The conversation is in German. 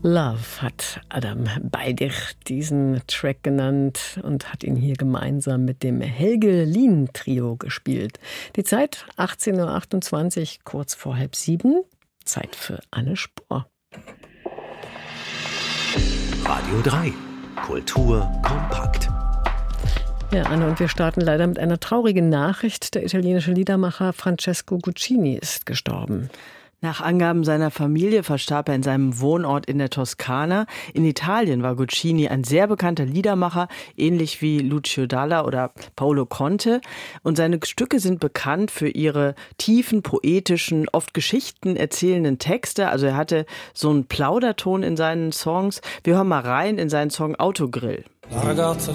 Love hat Adam Beidig diesen Track genannt und hat ihn hier gemeinsam mit dem Helge Lien Trio gespielt. Die Zeit 18.28 Uhr, kurz vor 6:30. Zeit für Anne Spohr. Radio 3, Kultur kompakt. Ja, Anne, und wir starten leider mit einer traurigen Nachricht. Der italienische Liedermacher Francesco Guccini ist gestorben. Nach Angaben seiner Familie verstarb er in seinem Wohnort in der Toskana. In Italien war Guccini ein sehr bekannter Liedermacher, ähnlich wie Lucio Dalla oder Paolo Conte. Und seine Stücke sind bekannt für ihre tiefen, poetischen, oft Geschichten erzählenden Texte. Also er hatte so einen Plauderton in seinen Songs. Wir hören mal rein in seinen Song Autogrill.